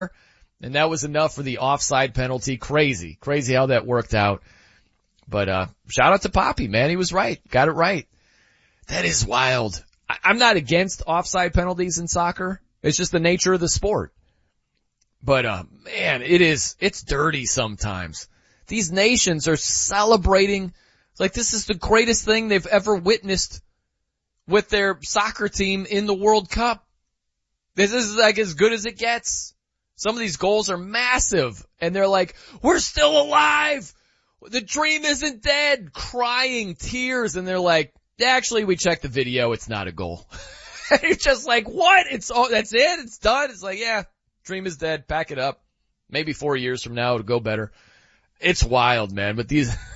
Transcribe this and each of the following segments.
and that was enough for the offside penalty. Crazy how that worked out. But, shout out to Poppy, man. He was right. Got it right. That is wild. I'm not against offside penalties in soccer. It's just the nature of the sport. But, man, it's dirty sometimes. These nations are celebrating like this is the greatest thing they've ever witnessed with their soccer team in the World Cup. This is like as good as it gets. Some of these goals are massive, and they're like, we're still alive! The dream isn't dead! Crying tears, and they're like, actually, we checked the video, it's not a goal. And you're just like, what? That's it? It's done? It's like, yeah, dream is dead, pack it up. Maybe 4 years from now it'll go better. It's wild, man, but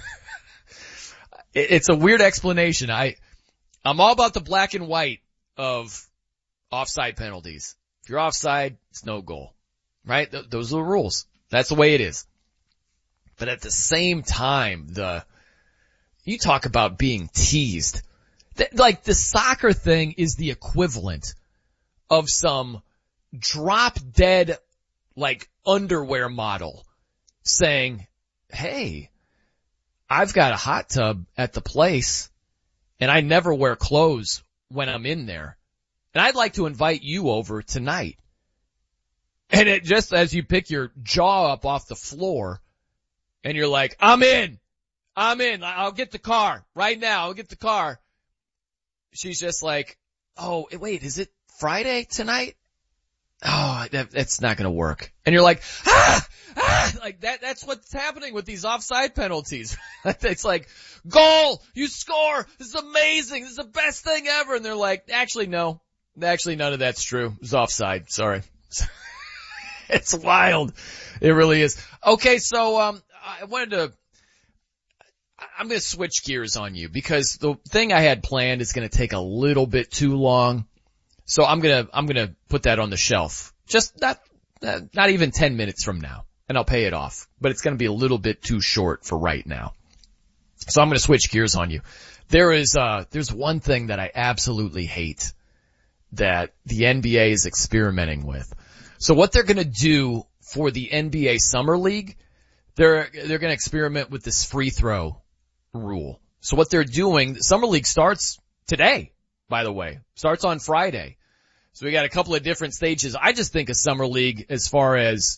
it's a weird explanation. I'm all about the black and white of offside penalties. If you're offside, it's no goal. Right? Those are the rules. That's the way it is. But at the same time, you talk about being teased. Like the soccer thing is the equivalent of some drop dead, like underwear model saying, hey, I've got a hot tub at the place and I never wear clothes when I'm in there. And I'd like to invite you over tonight. And it just as you pick your jaw up off the floor and you're like, I'm in. I'll get the car right now. I'll get the car. She's just like, oh, wait, is it Friday tonight? Oh, that's not going to work. And you're like, like that's what's happening with these offside penalties. It's like, goal, you score. This is amazing. This is the best thing ever. And they're like, actually, no. Actually, none of that's true. It was offside. Sorry. It's wild. It really is. Okay, so, I'm going to switch gears on you because the thing I had planned is going to take a little bit too long. So I'm going to put that on the shelf. Just not even 10 minutes from now, and I'll pay it off. But it's going to be a little bit too short for right now. So I'm going to switch gears on you. There's one thing that I absolutely hate that the NBA is experimenting with. So what they're going to do for the NBA Summer League, they're going to experiment with this free throw rule. So what they're doing, Summer League starts today, by the way. Starts on Friday. So we got a couple of different stages. I just think of Summer League as far as,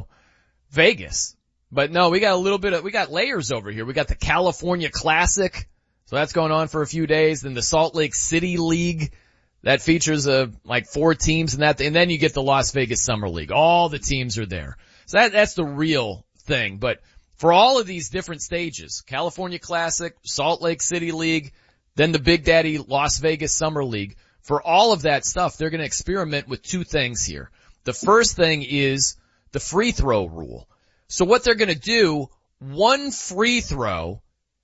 Vegas. But no, we got layers over here. We got the California Classic. So that's going on for a few days. Then the Salt Lake City League. That features like 4 teams and then you get the Las Vegas Summer League. All the teams are there. So that's the real thing. But for all of these different stages, California Classic, Salt Lake City League, then the Big Daddy Las Vegas Summer League, for all of that stuff, they're going to experiment with 2 things here. The first thing is the free throw rule. So what they're going to do, 1 free throw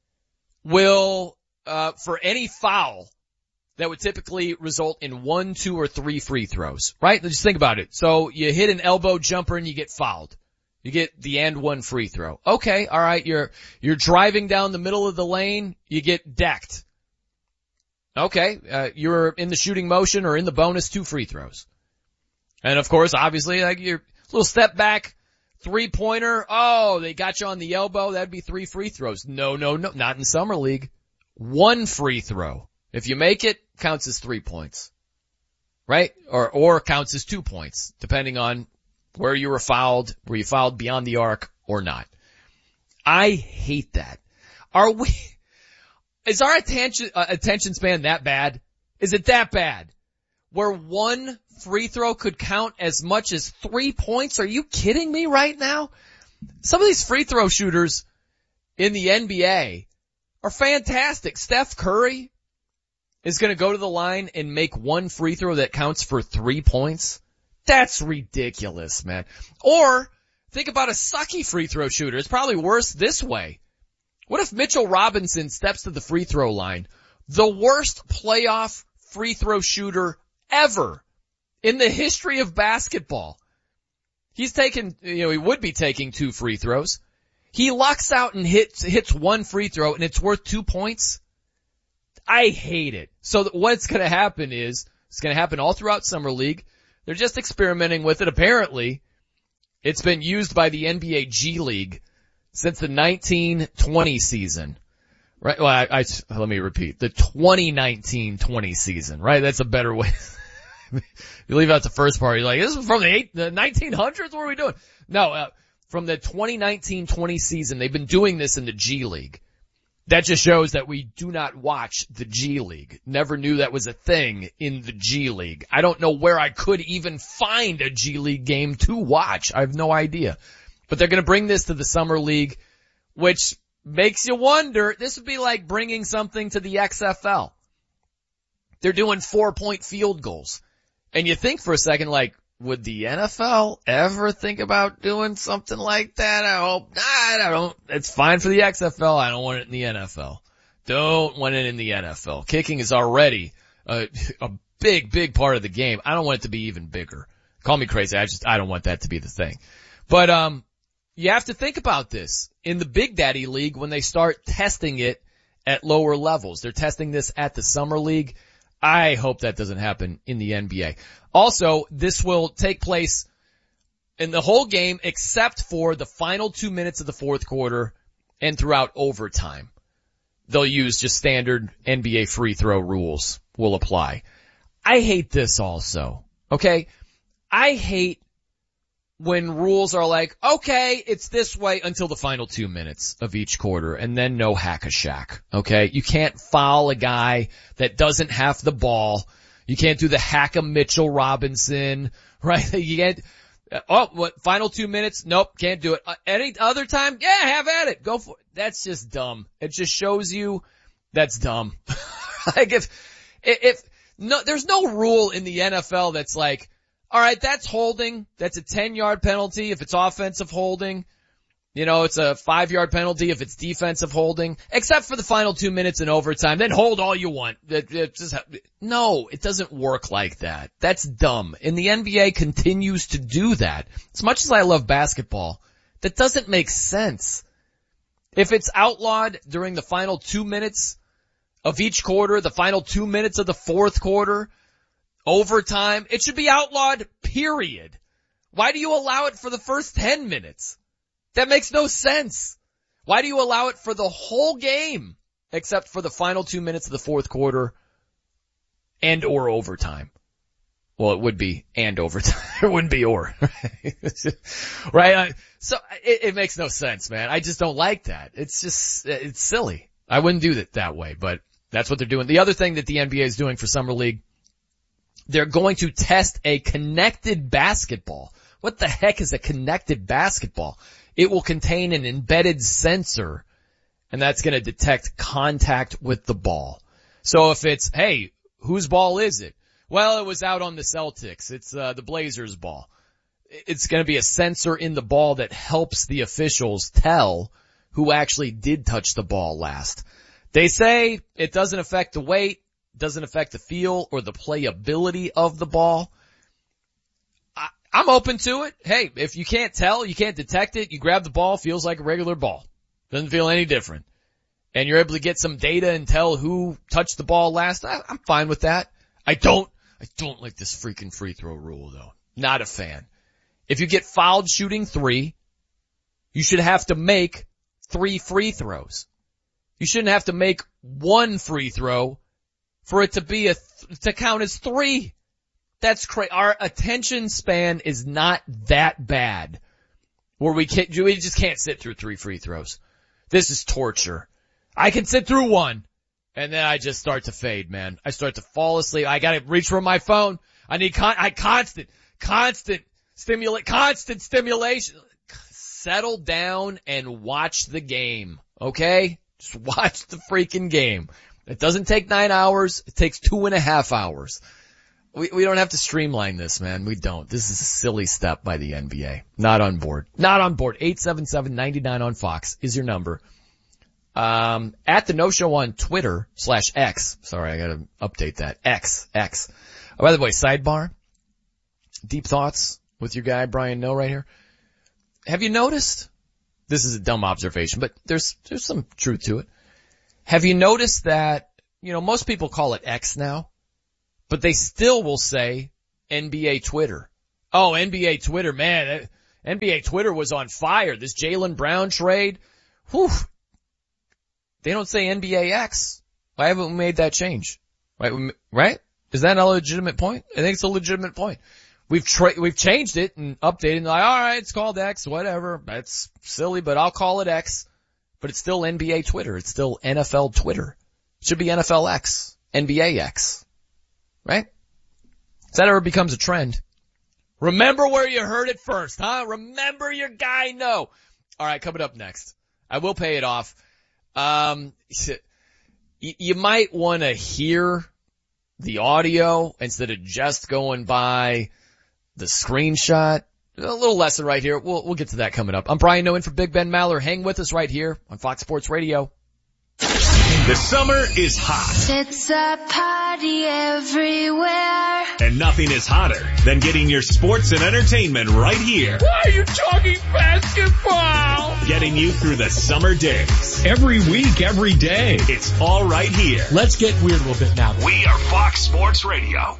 will, for any foul, that would typically result in 1, 2, or 3 free throws, right? Just think about it. So you hit an elbow jumper and you get fouled. You get the and 1 free throw. Okay, alright, you're driving down the middle of the lane, you get decked. Okay, you're in the shooting motion or in the bonus 2 free throws. And of course, obviously, like your little step back, 3-pointer, oh, they got you on the elbow, that'd be 3 free throws. No, not in Summer League. 1 free throw. If you make it, counts as 3 points. Right? Or counts as 2 points, depending on where you were fouled beyond the arc or not. I hate that. Is our attention span that bad? Is it that bad? Where 1 free throw could count as much as 3 points? Are you kidding me right now? Some of these free throw shooters in the NBA are fantastic. Steph Curry is going to go to the line and make 1 free throw that counts for 3 points. That's ridiculous, man. Or think about a sucky free throw shooter. It's probably worse this way. What if Mitchell Robinson steps to the free throw line? The worst playoff free throw shooter ever in the history of basketball. He's taken, he would be taking 2 free throws. He lucks out and hits 1 free throw and it's worth 2 points. I hate it. So what's going to happen is, it's going to happen all throughout Summer League. They're just experimenting with it apparently. It's been used by the NBA G League since the 1920 season. Right? Well, let me repeat. The 2019-20 season, right? That's a better way. You leave out the first part. You're like, this is from the 1900s? What are we doing? No, from the 2019-20 season, they've been doing this in the G League. That just shows that we do not watch the G League. Never knew that was a thing in the G League. I don't know where I could even find a G League game to watch. I have no idea. But they're going to bring this to the Summer League, which makes you wonder. This would be like bringing something to the XFL. They're doing 4-point field goals. And you think for a second, like, would the NFL ever think about doing something like that? I hope not. I don't. It's fine for the XFL. I don't want it in the NFL. Don't want it in the NFL. Kicking is already a big part of the game. I don't want it to be even bigger. Call me crazy. I don't want that to be the thing. But, you have to think about this in the Big Daddy League when they start testing it at lower levels. They're testing this at the Summer League. I hope that doesn't happen in the NBA. Also, this will take place in the whole game except for the final 2 minutes of the fourth quarter and throughout overtime. They'll use just standard NBA free throw rules will apply. I hate this also. Okay? I hate when rules are like, okay, it's this way until the final 2 minutes of each quarter and then no hack-a-shack. Okay? You can't foul a guy that doesn't have the ball. You can't do the Hack-a-Mitchell Robinson, right? You can't, final 2 minutes? Nope, can't do it. Any other time? Yeah, have at it. Go for it. That's just dumb. It just shows you that's dumb. Like there's no rule in the NFL that's like, all right, that's holding. That's a 10-yard penalty if it's offensive holding. You know, it's a 5-yard penalty if it's defensive holding, except for the final 2 minutes in overtime. Then hold all you want. No, it doesn't work like that. That's dumb. And the NBA continues to do that. As much as I love basketball, that doesn't make sense. If it's outlawed during the final 2 minutes of each quarter, the final 2 minutes of the fourth quarter, overtime, it should be outlawed, period. Why do you allow it for the first 10 minutes? That makes no sense. Why do you allow it for the whole game except for the final 2 minutes of the fourth quarter and or overtime? Well, it would be and overtime. It wouldn't be or. Right? So it makes no sense, man. I just don't like that. It's silly. I wouldn't do it that way, but that's what they're doing. The other thing that the NBA is doing for Summer League, they're going to test a connected basketball. What the heck is a connected basketball? It will contain an embedded sensor, and that's going to detect contact with the ball. So if it's, hey, whose ball is it? Well, it was out on the Celtics. It's the Blazers' ball. It's going to be a sensor in the ball that helps the officials tell who actually did touch the ball last. They say it doesn't affect the weight, doesn't affect the feel or the playability of the ball. I'm open to it. Hey, if you can't tell, you can't detect it, you grab the ball, feels like a regular ball. Doesn't feel any different. And you're able to get some data and tell who touched the ball last. I'm fine with that. I don't like this freaking free throw rule though. Not a fan. If you get fouled shooting 3, you should have to make 3 free throws. You shouldn't have to make 1 free throw for it to be to count as 3. That's crazy. Our attention span is not that bad where we just can't sit through 3 free throws. This is torture. I can sit through 1 and then I just start to fade, man. I start to fall asleep. I gotta reach for my phone. I need constant stimulation. Settle down and watch the game. Okay? Just watch the freaking game. It doesn't take 9 hours. It takes 2.5 hours. We don't have to streamline this, man. We don't. This is a silly step by the NBA. Not on board. Not on board. 877-99 on Fox is your number. At the No Show on Twitter /X. Sorry, I gotta update that. X. Oh, by the way, sidebar. Deep thoughts with your guy, Brian No, right here. Have you noticed? This is a dumb observation, but there's some truth to it. Have you noticed that, most people call it X now, but they still will say NBA Twitter. Oh, NBA Twitter, man. NBA Twitter was on fire. This Jaylen Brown trade. Whew. They don't say NBA X. Why haven't we made that change? Right? Is that a legitimate point? I think it's a legitimate point. We've changed it and updated and like, all right, it's called X, whatever. That's silly, but I'll call it X. But it's still NBA Twitter. It's still NFL Twitter. It should be NFL X, NBA X. Right? If that ever becomes a trend. Remember where you heard it first, huh? Remember your guy, no. All right, coming up next. I will pay it off. You might want to hear the audio instead of just going by the screenshot. A little lesson right here. We'll get to that coming up. I'm Brian Noe in for Big Ben Maller. Hang with us right here on Fox Sports Radio. The summer is hot. It's a party everywhere. And nothing is hotter than getting your sports and entertainment right here. Why are you talking basketball? Getting you through the summer days. Every week, every day. It's all right here. Let's get weird a little bit now. We are Fox Sports Radio.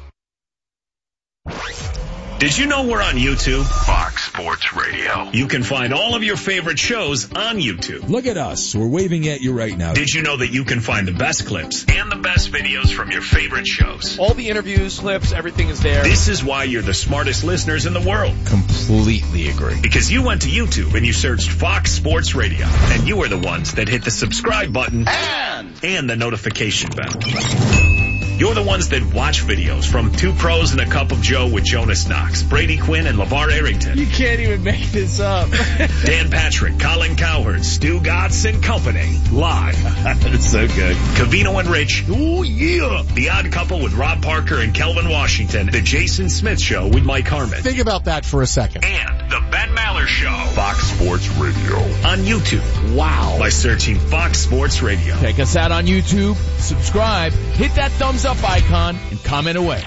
Did you know we're on YouTube? Fox Sports Radio. You can find all of your favorite shows on YouTube. Look at us. We're waving at you right now. Did you know that you can find the best clips and the best videos from your favorite shows? All the interviews, clips, everything is there. This is why you're the smartest listeners in the world. Completely agree. Because you went to YouTube and you searched Fox Sports Radio. And you are the ones that hit the subscribe button and the notification bell. You're the ones that watch videos from Two Pros and a Cup of Joe with Jonas Knox, Brady Quinn, and LeVar Arrington. You can't even make this up. Dan Patrick, Colin Cowherd, Stu Gatz and company. Live. That's so good. Covino and Rich. Oh, yeah. The Odd Couple with Rob Parker and Kelvin Washington. The Jason Smith Show with Mike Harmon. Think about that for a second. And the Ben Maller Show. Fox Sports Radio. On YouTube. Wow. By searching Fox Sports Radio. Check us out on YouTube. Subscribe. Hit that thumbs up icon and comment away.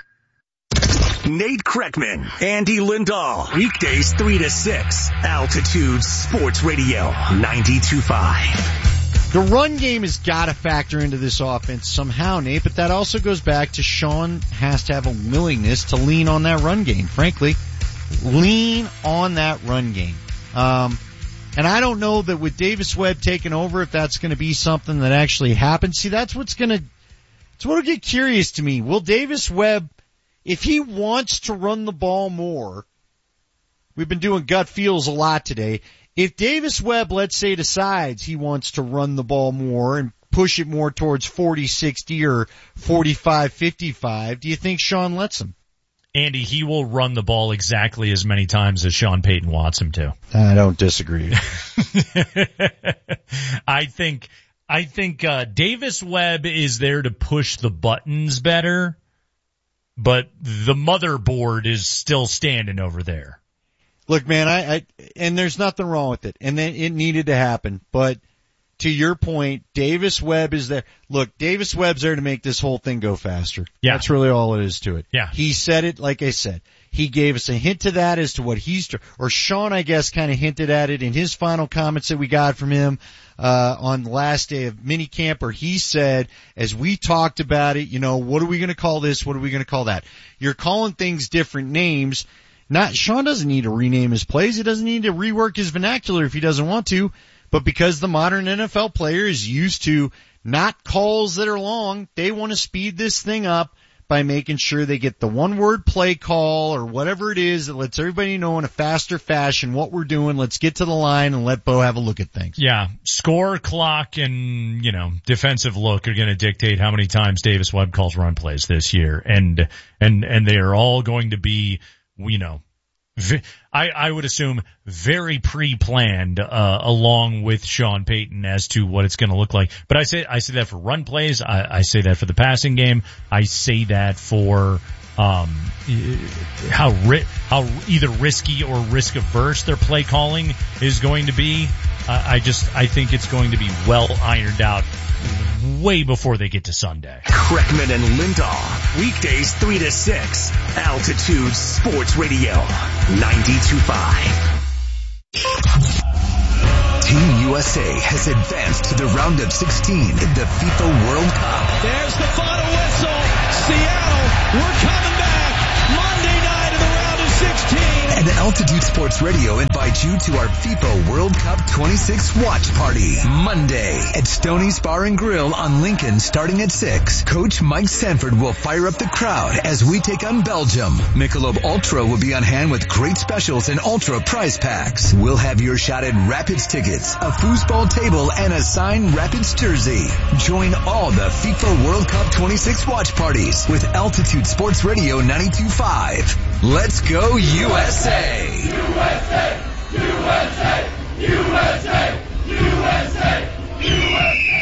Nate Kreckman, Andy Lindahl. Weekdays 3 to 6. Altitude Sports Radio 92.5. The run game has got to factor into this offense somehow, Nate, but that also goes back to Sean has to have a willingness to lean on that run game. Frankly, lean on that run game. And I don't know that with Davis Webb taking over, if that's going to be something that actually happens. See, that's what'll get curious to me. Will Davis Webb, if he wants to run the ball more, we've been doing gut feels a lot today. If Davis Webb, let's say, decides he wants to run the ball more and push it more towards 40-60 or 45-55, do you think Sean lets him? Andy, he will run the ball exactly as many times as Sean Payton wants him to. I don't disagree. I think Davis Webb is there to push the buttons better, but the motherboard is still standing over there. Look, man, and there's nothing wrong with it, and then it needed to happen, but to your point, Davis Webb is there. Look, Davis Webb's there to make this whole thing go faster. Yeah. That's really all it is to it. Yeah. He said it, like I said. He gave us a hint to that as to what or Sean, I guess, kind of hinted at it in his final comments that we got from him, on the last day of minicamp, where he said, as we talked about it, what are we going to call this? What are we going to call that? You're calling things different names. Sean doesn't need to rename his plays. He doesn't need to rework his vernacular if he doesn't want to. But because the modern NFL player is used to not calls that are long, they want to speed this thing up by making sure they get the one-word play call or whatever it is that lets everybody know in a faster fashion what we're doing. Let's get to the line and let Bo have a look at things. Yeah, score, clock, and, defensive look are going to dictate how many times Davis Webb calls run plays this year. And they are all going to be, I would assume very pre-planned, along with Sean Payton as to what it's going to look like. But I say that for run plays. I say that for the passing game. I say that for, how either risky or risk averse their play calling is going to be. I think it's going to be well ironed out way before they get to Sunday. Kreckman and Lindahl. Weekdays 3 to 6. Altitude Sports Radio 92.5. Team USA has advanced to the round of 16 in the FIFA World Cup. There's the final whistle. Seattle, we're coming back. Monday night in the round of 16. And Altitude Sports Radio invites you to our FIFA World Cup 26 watch party Monday at Stoney's Bar and Grill on Lincoln starting at 6. Coach Mike Sanford will fire up the crowd as we take on Belgium. Michelob Ultra will be on hand with great specials and Ultra prize packs. We'll have your shot at Rapids tickets, a foosball table, and a signed Rapids jersey. Join all the FIFA World Cup 26 watch parties with Altitude Sports Radio 92.5. Let's go USA! USA! USA! USA! USA! USA!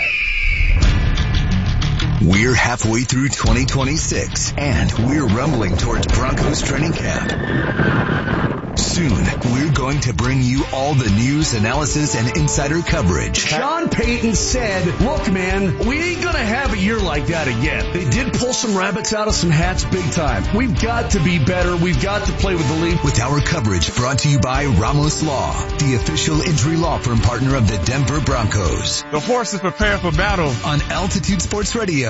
We're halfway through 2026, and we're rumbling towards Broncos training camp. Soon, we're going to bring you all the news, analysis, and insider coverage. Sean Payton said, look, man, we ain't going to have a year like that again. They did pull some rabbits out of some hats big time. We've got to be better. We've got to play with the league. With our coverage brought to you by Ramos Law, the official injury law firm partner of the Denver Broncos. The horses prepare for battle. On Altitude Sports Radio,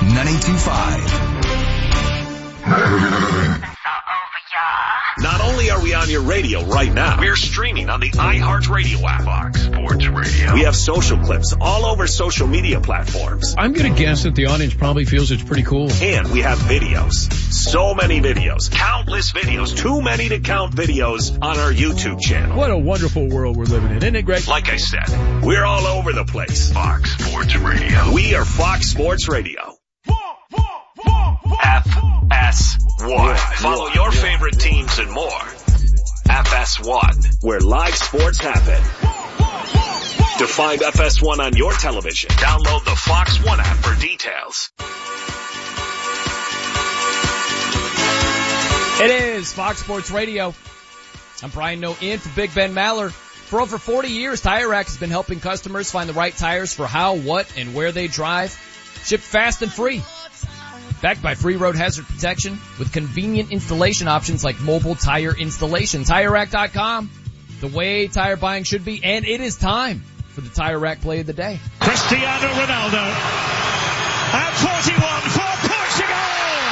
92.5. Not only are we on your radio right now, we're streaming on the iHeartRadio app. Fox Sports Radio. We have social clips all over social media platforms. I'm going to guess that the audience probably feels it's pretty cool. And we have videos. So many videos. Countless videos. Too many to count videos on our YouTube channel. What a wonderful world we're living in, isn't it, Greg? Like I said, we're all over the place. Fox Sports Radio. We are Fox Sports Radio. FS1. Follow your favorite teams and more. FS1, where live sports happen. To find FS1 on your television, download the Fox One app for details. It is Fox Sports Radio. I'm Brian Noe in for Big Ben Maller. For over 40 years, Tire Rack has been helping customers find the right tires for how, what, and where they drive. Shipped fast and free. Backed by free road hazard protection with convenient installation options like mobile tire installation. TireRack.com, the way tire buying should be, and it is time for the Tire Rack play of the day. Cristiano Ronaldo at 41 for Portugal!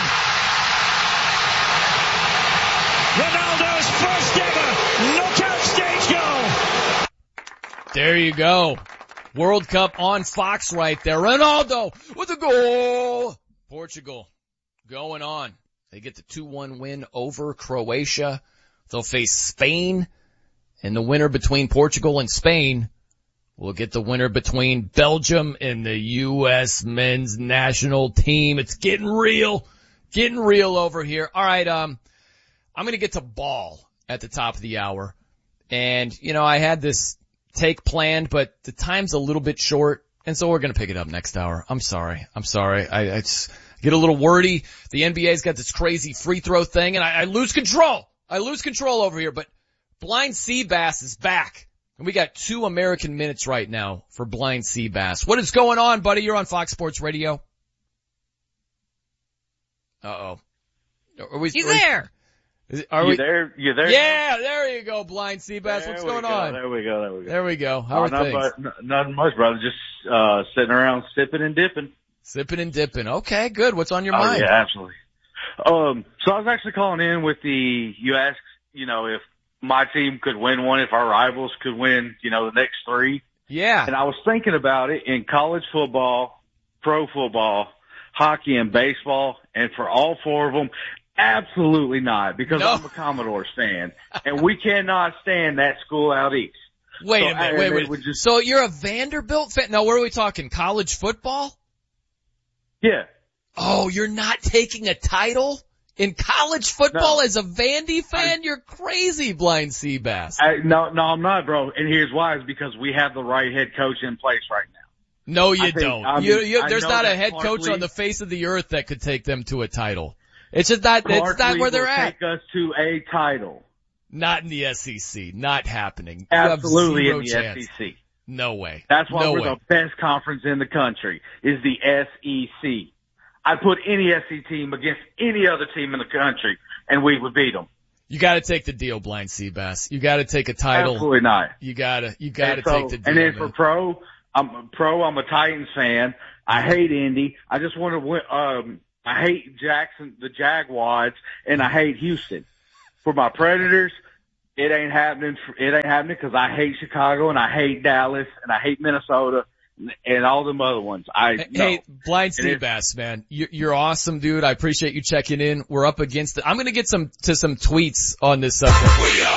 Ronaldo's first ever knockout stage goal! There you go. World Cup on Fox right there. Ronaldo with a goal! Portugal going on. They get the 2-1 win over Croatia. They'll face Spain, and the winner between Portugal and Spain will get the winner between Belgium and the U.S. men's national team. It's getting real over here. All right, I'm going to get to ball at the top of the hour. And, I had this take planned, but the time's a little bit short. And so we're going to pick it up next hour. I'm sorry. I just get a little wordy. The NBA's got this crazy free throw thing, and I lose control. I lose control over here, but Blind Seabass is back. And we got 2 American minutes right now for Blind Seabass. What is going on, buddy? You're on Fox Sports Radio. Uh-oh. He's there. Are we there? You there? Yeah, there you go, Blind Seabass. What's going on? There we go. There we go. How are things? Nothing much, brother. Just sitting around sipping and dipping. Sipping and dipping. Okay, good. What's on your mind? Yeah, absolutely. So I was actually calling in with you asked, if my team could win one, if our rivals could win, the next 3. Yeah. And I was thinking about it in college football, pro football, hockey, and baseball, and for all 4 of them, absolutely not, because I'm a Commodores fan, and we cannot stand that school out east. Wait a minute. So you're a Vanderbilt fan? No, where are we talking? College football? Yeah. Oh, you're not taking a title in college football as a Vandy fan? You're crazy, Blind Seabass. No, I'm not, bro. And here's why: is because we have the right head coach in place right now. No, you don't. There's not a head coach on the face of the earth that could take them to a title. It's just not. It's not where they're at. Take us to a title. Not in the SEC. Not happening. Absolutely in the chance. SEC. No way. That's why we're the best conference in the country, is the SEC. I'd put any SEC team against any other team in the country, and we would beat them. You gotta take the deal, Blind Seabass. You gotta take a title. Absolutely not. You gotta take the deal. And then for pro, I'm a Titans fan. I hate Indy. I just want to win, I hate Jackson, the Jaguars, and I hate Houston. For my Predators, it ain't happening. It ain't happening because I hate Chicago and I hate Dallas and I hate Minnesota and all them other ones. Hey, Blind Steve Bass, man, you're awesome, dude. I appreciate you checking in. We're up against it. I'm gonna get some tweets on this subject.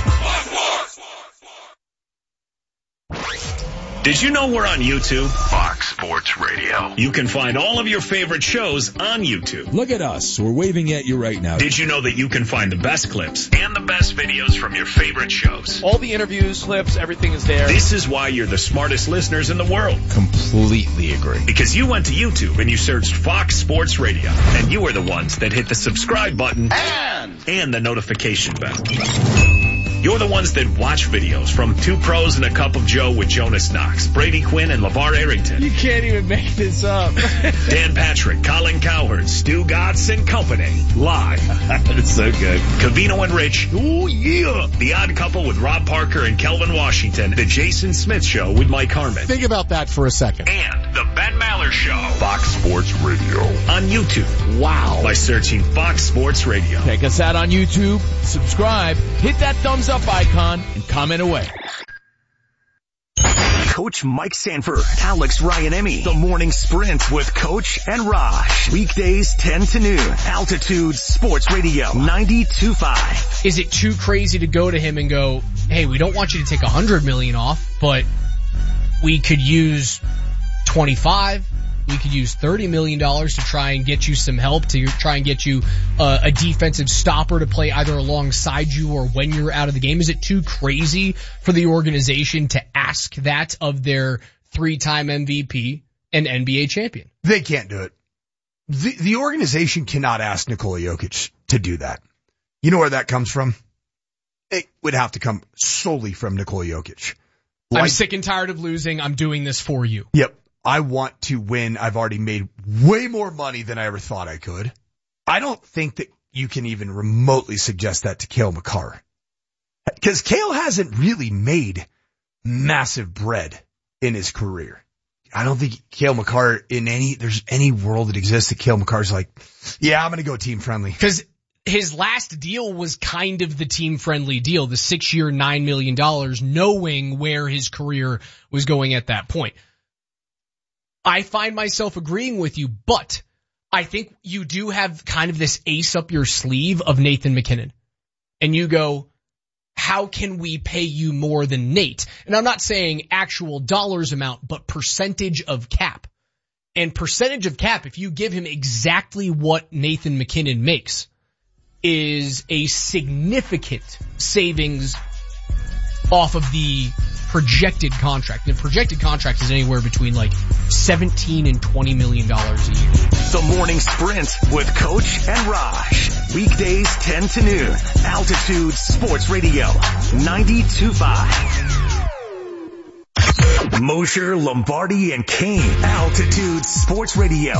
Did you know we're on YouTube? Fox Sports Radio. You can find all of your favorite shows on YouTube. Look at us. We're waving at you right now. Did you know that you can find the best clips and the best videos from your favorite shows? All the interviews, clips, everything is there. This is why you're the smartest listeners in the world. Completely agree. Because you went to YouTube and you searched Fox Sports Radio. And you are the ones that hit the subscribe button and the notification bell. You're the ones that watch videos from Two Pros and a Cup of Joe with Jonas Knox, Brady Quinn, and LeVar Arrington. You can't even make this up. Dan Patrick, Colin Cowherd, Stu Gatz and Company. Live. It's so good. Covino and Rich. Ooh, yeah. The Odd Couple with Rob Parker and Kelvin Washington. The Jason Smith Show with Mike Harmon. Think about that for a second. And the Ben Maller Show. Fox Sports Radio. On YouTube. Wow. By searching Fox Sports Radio. Check us out on YouTube, subscribe, hit that thumbs up icon, and comment away. Coach Mike Sanford, Alex Ryan-Emmy, The Morning Sprint with Coach and Raj. Weekdays 10 to noon. Altitude Sports Radio 92.5. Is it too crazy to go to him and go, hey, we don't want you to take $100 million off, but we could use 25. We could use $30 million to try and get you some help, to try and get you a defensive stopper to play either alongside you or when you're out of the game. Is it too crazy for the organization to ask that of their 3-time MVP and NBA champion? They can't do it. The organization cannot ask Nikola Jokic to do that. You know where that comes from? It would have to come solely from Nikola Jokic. I'm sick and tired of losing. I'm doing this for you. Yep. I want to win. I've already made way more money than I ever thought I could. I don't think that you can even remotely suggest that to Cale Makar. Because Cale hasn't really made massive bread in his career. I don't think Cale Makar there's any world that exists that Cale Makar's like, yeah, I'm going to go team friendly. Because his last deal was kind of the team friendly deal, the 6-year, $9 million, knowing where his career was going at that point. I find myself agreeing with you, but I think you do have kind of this ace up your sleeve of Nathan McKinnon. And you go, how can we pay you more than Nate? And I'm not saying actual dollars amount, but percentage of cap. And percentage of cap, if you give him exactly what Nathan McKinnon makes, is a significant savings off of the projected contract. The projected contract is anywhere between like $17 and $20 million a year. The Morning Sprint with Coach and Raj. Weekdays 10 to noon. Altitude Sports Radio 92.5. Mosher, Lombardi, and Kane. Altitude Sports Radio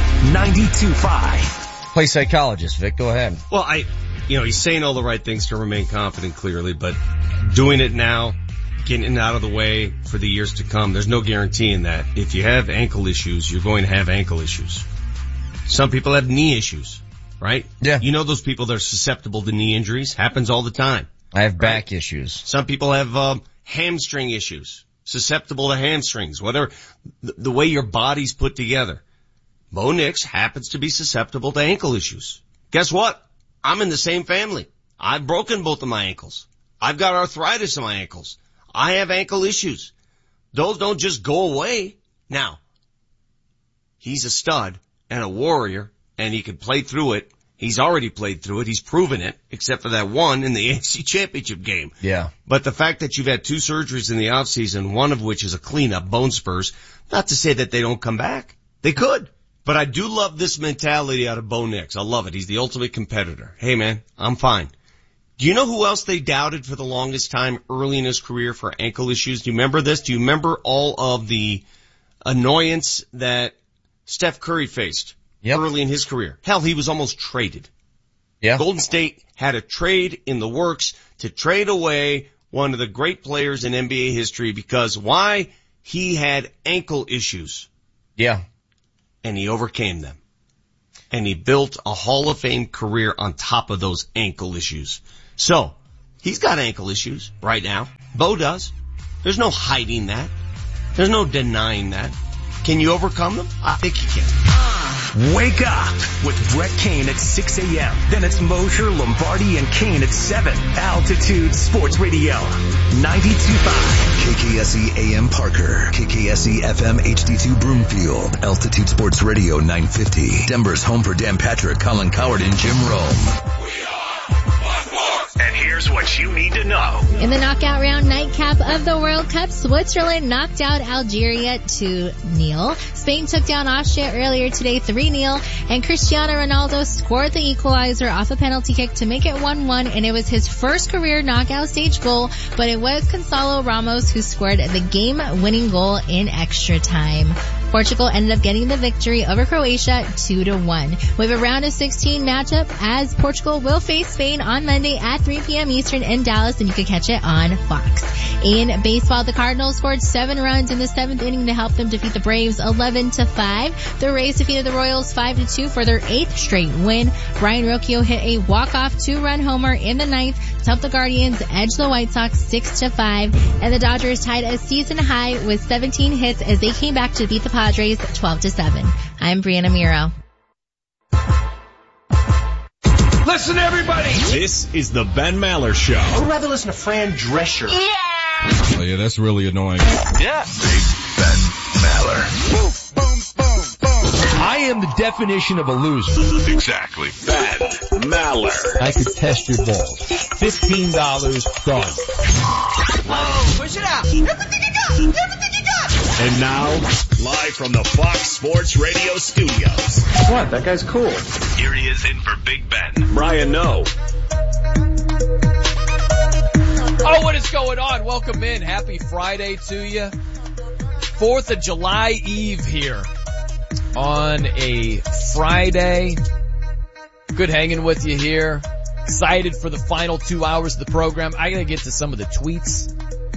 92.5. Play psychologist, Vic. Go ahead. Well, he's saying all the right things to remain confident, clearly, but doing it now, getting it out of the way for the years to come, there's no guarantee in that. If you have ankle issues, you're going to have ankle issues. Some people have knee issues, right? Yeah. You know those people that are susceptible to knee injuries? Happens all the time. I have back issues. Some people have hamstring issues, susceptible to hamstrings, whatever, the way your body's put together. Bo Nix happens to be susceptible to ankle issues. Guess what? I'm in the same family. I've broken both of my ankles. I've got arthritis in my ankles. I have ankle issues. Those don't just go away. Now, he's a stud and a warrior, and he can play through it. He's already played through it. He's proven it, except for that one in the AFC Championship game. Yeah. But the fact that you've had 2 surgeries in the offseason, one of which is a cleanup, bone spurs, not to say that they don't come back. They could. But I do love this mentality out of Bo Nix. I love it. He's the ultimate competitor. Hey, man, I'm fine. Do you know who else they doubted for the longest time early in his career for ankle issues? Do you remember this? Do you remember all of the annoyance that Steph Curry faced early in his career? Hell, he was almost traded. Yeah. Golden State had a trade in the works to trade away one of the great players in NBA history because why? He had ankle issues. Yeah. And he overcame them. And he built a Hall of Fame career on top of those ankle issues. So, He's got ankle issues right now. Bo does. There's no hiding that. There's no denying that. Can you overcome them? I think you can. Wake up with Brett Kane at 6 a.m. Then it's Mosher, Lombardi, and Kane at 7. Altitude Sports Radio, 92.5. KKSE AM Parker, KKSE FM HD2 Broomfield, Altitude Sports Radio 950. Denver's home for Dan Patrick, Colin Coward, and Jim Rome. And here's what you need to know. In the knockout round nightcap of the World Cup, Switzerland knocked out Algeria 2-0. Spain took down Austria earlier today 3-0. And Cristiano Ronaldo scored the equalizer off a penalty kick to make it 1-1. And it was his first career knockout stage goal, but it was Gonzalo Ramos who scored the game-winning goal in extra time. Portugal ended up getting the victory over Croatia 2-1. We have a round of 16 matchup as Portugal will face Spain on Monday at 3 p.m. Eastern in Dallas, and you can catch it on Fox. In baseball, the Cardinals scored 7 runs in the 7th inning to help them defeat the Braves 11-5. The Rays defeated the Royals 5-2 for their 8th straight win. Brian Rocchio hit a walk-off 2-run homer in the 9th to help the Guardians edge the White Sox 6-5. And the Dodgers tied a season high with 17 hits as they came back to beat the Padres 12-7. I'm Brianna Miro. Listen, everybody. This is the Ben Maller Show. I would rather listen to Fran Drescher. Yeah! Oh yeah, that's really annoying. Yeah. Big Ben Maller. Boom, boom, boom, boom. I am the definition of a loser. Exactly. Ben Maller. I could test your balls. $15 done. Whoa, push it out. Everything you got. Everything you got. And now, live from the Fox Sports Radio studios. What? That guy's cool. Here he is in for Big Ben. Brian Noe. Oh, what is going on? Welcome in. Happy Friday to you. 4th of July Eve here on a Friday. Good hanging with you here. Excited for the final 2 hours of the program. I gotta get to some of the tweets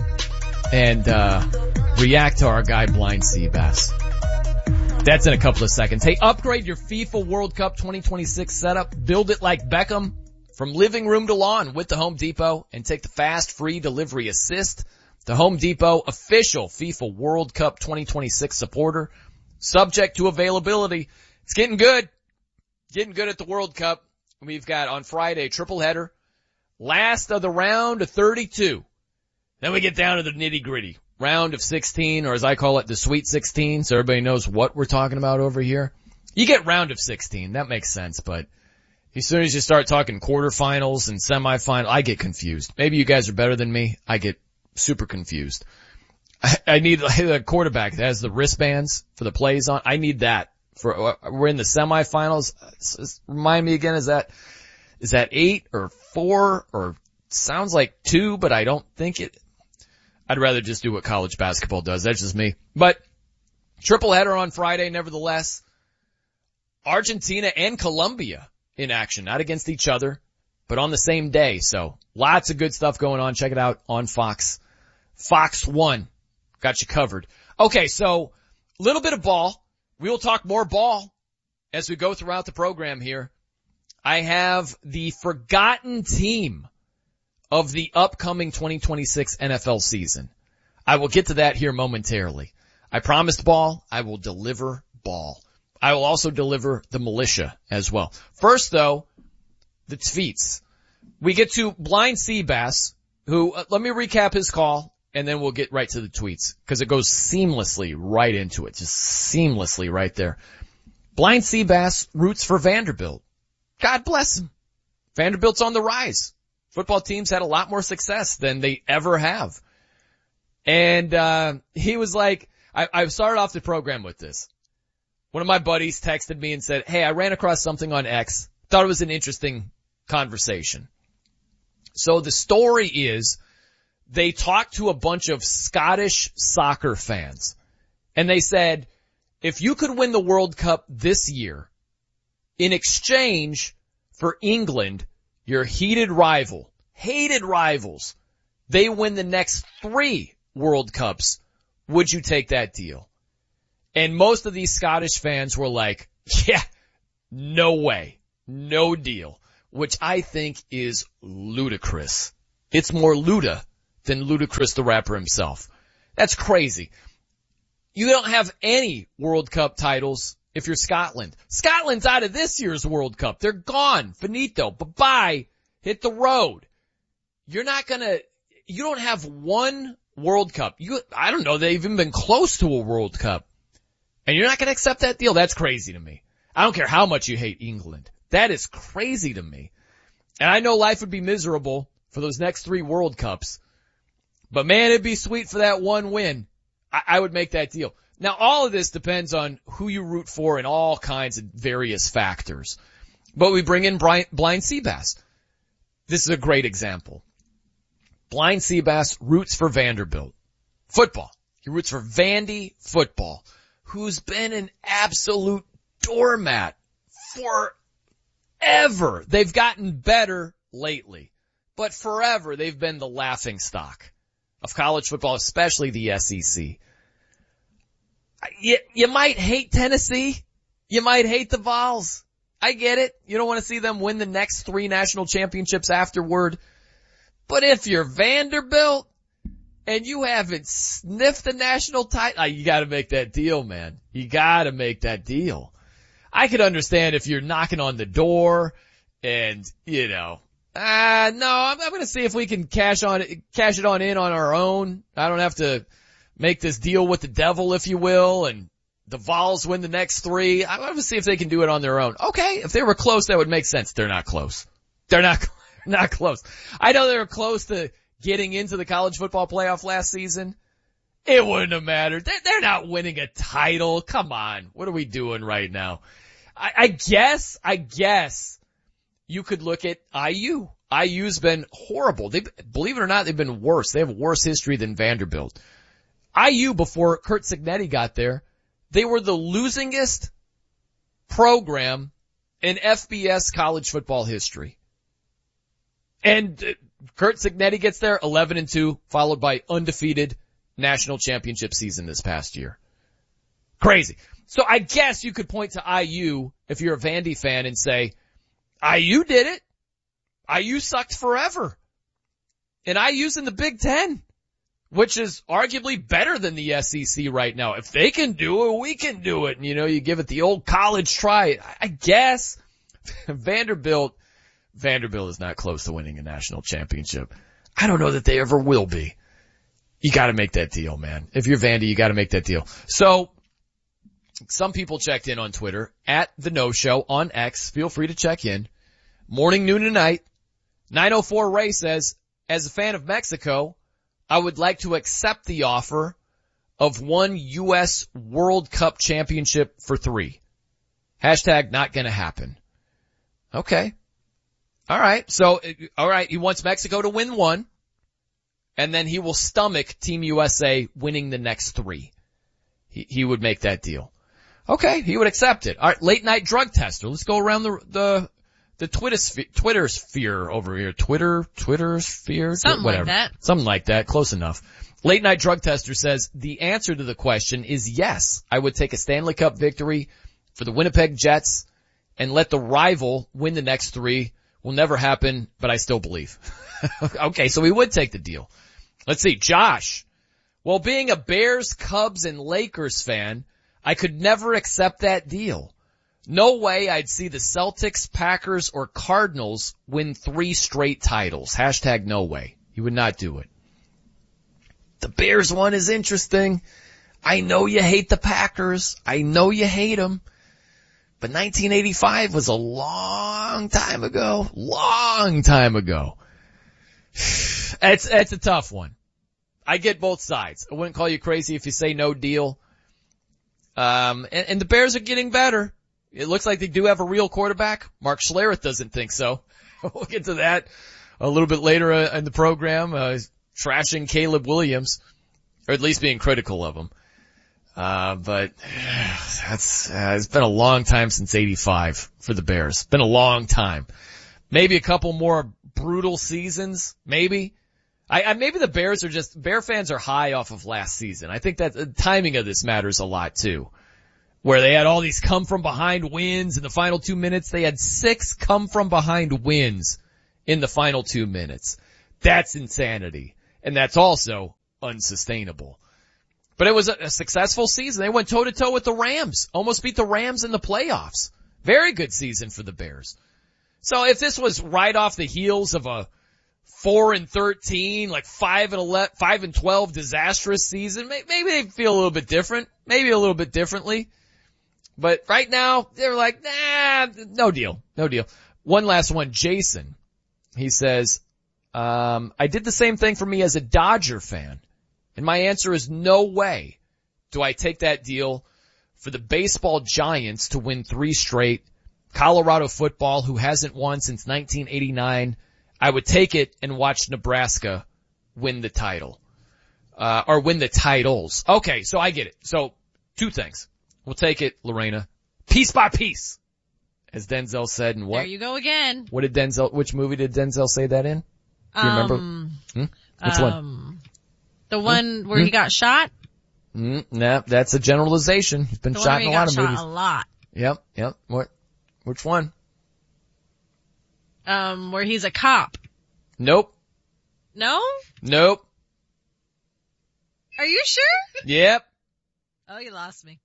and react to our guy Blind Seabass. That's in a couple of seconds. Hey, upgrade your FIFA World Cup 2026 setup. Build it like Beckham from living room to lawn with the Home Depot and take the fast free delivery assist. The Home Depot official FIFA World Cup 2026 supporter. Subject to availability. It's getting good. Getting good at the World Cup. We've got on Friday triple header. Last of the round of 32. Then we get down to the nitty gritty. Round of 16, or as I call it, the Sweet 16, so everybody knows what we're talking about over here. You get round of 16, that makes sense, but as soon as you start talking quarterfinals and semifinals, I get confused. Maybe you guys are better than me. I get super confused. I need a quarterback that has the wristbands for the plays on. I need that. We're in the semifinals. Remind me again, is that 8 or 4 or sounds like 2, but I don't think it. I'd rather just do what college basketball does. That's just me. But triple header on Friday, nevertheless. Argentina and Colombia in action, not against each other, but on the same day. So lots of good stuff going on. Check it out on Fox. Fox 1. Got you covered. Okay, so a little bit of ball. We will talk more ball as we go throughout the program here. I have the forgotten team of the upcoming 2026 NFL season. I will get to that here momentarily. I promised ball. I will deliver ball. I will also deliver the militia as well. First though, the tweets. We get to Blind Seabass, who, let me recap his call and then we'll get right to the tweets because it goes seamlessly right into it. Just seamlessly right there. Blind Seabass roots for Vanderbilt. God bless him. Vanderbilt's on the rise. Football teams had a lot more success than they ever have. And, he was like, I started off the program with this. One of my buddies texted me and said, hey, I ran across something on X. Thought it was an interesting conversation. So the story is they talked to a bunch of Scottish soccer fans and they said, if you could win the World Cup this year in exchange for England, your hated rivals, they win the next 3 World Cups, would you take that deal? And most of these Scottish fans were like, yeah, no way, no deal, which I think is ludicrous. It's more Luda than Ludacris the rapper himself. That's crazy. You don't have any World Cup titles if you're Scotland. Scotland's out of this year's World Cup. They're gone. Finito. Bye-bye. Hit the road. You don't have one World Cup. I don't know, they've even been close to a World Cup. And you're not going to accept that deal? That's crazy to me. I don't care how much you hate England. That is crazy to me. And I know life would be miserable for those next 3 World Cups. But man, it'd be sweet for that one win. I would make that deal. Now, all of this depends on who you root for and all kinds of various factors. But we bring in Blind Seabass. This is a great example. Blind Seabass roots for Vanderbilt football. He roots for Vandy football, who's been an absolute doormat forever. They've gotten better lately, but forever they've been the laughingstock of college football, especially the SEC. You might hate Tennessee. You might hate the Vols. I get it. You don't want to see them win the next 3 national championships afterward. But if you're Vanderbilt and you haven't sniffed the national title, you gotta make that deal, man. You gotta make that deal. I could understand if you're knocking on the door and, no, I'm gonna see if we can cash it on in on our own. I don't have to make this deal with the devil, if you will, and the Vols win the next 3. I'm gonna see if they can do it on their own. Okay, if they were close, that would make sense. They're not close. They're not close. I know they were close to getting into the college football playoff last season. It wouldn't have mattered. They're not winning a title. Come on. What are we doing right now? I guess you could look at IU. IU's been horrible. Believe it or not, they've been worse. They have a worse history than Vanderbilt. IU, before Curt Cignetti got there, they were the losingest program in FBS college football history. And Curt Cignetti gets there 11-2, followed by undefeated national championship season this past year. Crazy. So I guess you could point to IU if you're a Vandy fan and say, IU did it. IU sucked forever. And IU's in the Big Ten, which is arguably better than the SEC right now. If they can do it, we can do it. And you give it the old college try. I guess Vanderbilt is not close to winning a national championship. I don't know that they ever will be. You gotta make that deal, man. If you're Vandy, you gotta make that deal. So, some people checked in on Twitter, at The No Show on X. Feel free to check in. Morning, noon, and night. 904 Ray says, as a fan of Mexico, I would like to accept the offer of one U.S. World Cup championship for 3. Hashtag not gonna happen. Okay. Alright, he wants Mexico to win 1, and then he will stomach Team USA winning the next 3. He would make that deal. Okay, he would accept it. Alright, late night drug tester. Let's go around the Twitter sphere over here. Twitter sphere? Something whatever. like that. Something like that. Close enough. Late night drug tester says, the answer to the question is yes. I would take a Stanley Cup victory for the Winnipeg Jets and let the rival win the next 3. Will never happen, but I still believe. Okay, so we would take the deal. Let's see, Josh. Well, being a Bears, Cubs, and Lakers fan, I could never accept that deal. No way I'd see the Celtics, Packers, or Cardinals win 3 straight titles. Hashtag no way. He would not do it. The Bears one is interesting. I know you hate the Packers. I know you hate them. But 1985 was a long time ago. Long time ago. It's a tough one. I get both sides. I wouldn't call you crazy if you say no deal. And the Bears are getting better. It looks like they do have a real quarterback. Mark Schlereth doesn't think so. We'll get to that a little bit later in the program. Trashing Caleb Williams, or at least being critical of him. But it's been a long time since 85 for the Bears. Been a long time. Maybe a couple more brutal seasons, maybe. Maybe the Bear fans are high off of last season. I think that the timing of this matters a lot too. Where they had all these come from behind wins in the final 2 minutes. They had 6 come from behind wins in the final 2 minutes. That's insanity. And that's also unsustainable. But it was a successful season. They went toe to toe with the Rams. Almost beat the Rams in the playoffs. Very good season for the Bears. So if this was right off the heels of a 4-13, like 5-12 disastrous season, maybe they'd feel a little bit different. Maybe a little bit differently. But right now, they're like, nah, no deal. No deal. One last one. Jason. He says, I did the same thing for me as a Dodger fan. And my answer is no way do I take that deal for the baseball giants to win 3 straight. Colorado football, who hasn't won since 1989. I would take it and watch Nebraska win the title. Or win the titles. Okay, so I get it. So 2 things. We'll take it, Lorena. Piece by piece. As Denzel said in what? There you go again. Which movie did Denzel say that in? Do you remember? Which one? The one where he got shot? Nah, that's a generalization. He's been shot in a lot of movies. A lot. Yep. Which one? Where he's a cop. Nope. No? Nope. Are you sure? Yep. Oh, you lost me.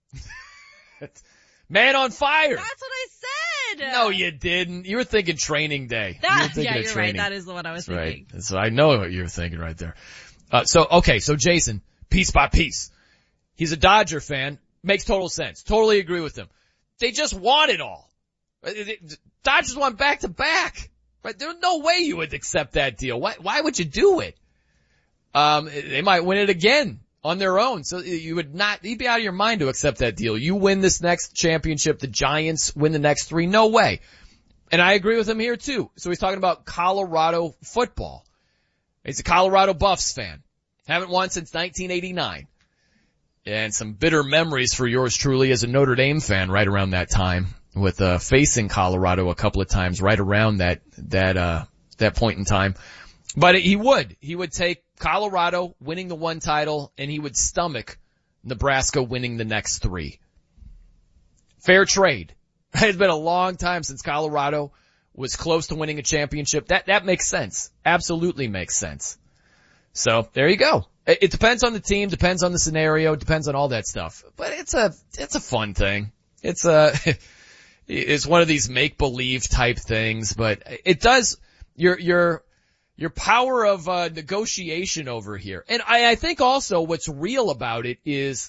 Man on Fire. That's what I said. No, you didn't. You were thinking Training Day. You're right. That is the one I was thinking. Right. So I know what you were thinking right there. So Jason, piece by piece. He's a Dodger fan. Makes total sense. Totally agree with him. They just won it all. Dodgers won back to back. Right? There's no way you would accept that deal. Why would you do it? They might win it again on their own. So you'd be out of your mind to accept that deal. You win this next championship, the Giants win the next 3. No way. And I agree with him here too. So he's talking about Colorado football. He's a Colorado Buffs fan. Haven't won since 1989. And some bitter memories for yours truly as a Notre Dame fan right around that time, with facing Colorado a couple of times right around that point in time. But he would take Colorado winning the 1 title, and he would stomach Nebraska winning the next 3. Fair trade. It's been a long time since Colorado was close to winning a championship. That makes sense. Absolutely makes sense. So there you go. It depends on the team, depends on the scenario, depends on all that stuff. But it's a fun thing. It's one of these make-believe type things, but it does, your power of negotiation over here. And I think also what's real about it is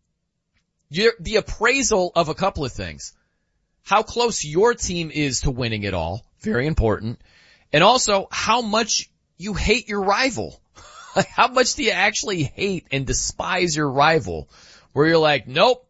the appraisal of a couple of things. How close your team is to winning it all, very important. And also how much you hate your rival. Like, how much do you actually hate and despise your rival? Where you're like, nope,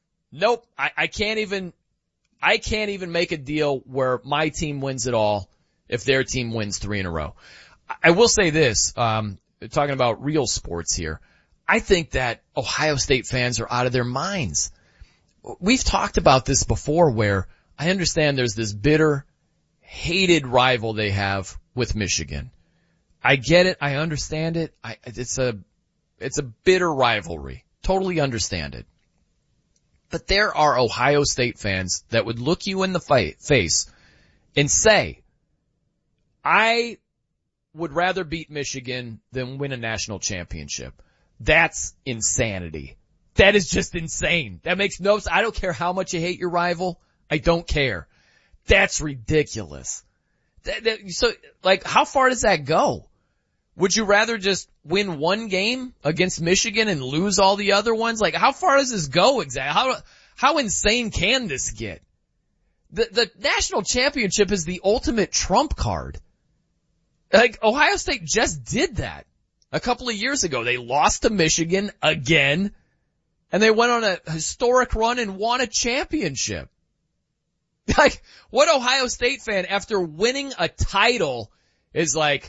I can't even make a deal where my team wins it all if their team wins 3 in a row. I will say this, talking about real sports here. I think that Ohio State fans are out of their minds. We've talked about this before, where I understand there's this bitter, hated rival they have with Michigan. I get it. I understand it. It's a bitter rivalry. Totally understand it. But there are Ohio State fans that would look you in the face and say, I would rather beat Michigan than win a national championship. That's insanity. That is just insane. That makes no sense. I don't care how much you hate your rival. I don't care. That's ridiculous. So, like, how far does that go? Would you rather just win 1 game against Michigan and lose all the other ones? Like, how far does this go exactly? How insane can this get? The national championship is the ultimate trump card. Like, Ohio State just did that a couple of years ago. They lost to Michigan again, and they went on a historic run and won a championship. Like, what Ohio State fan, after winning a title, is like,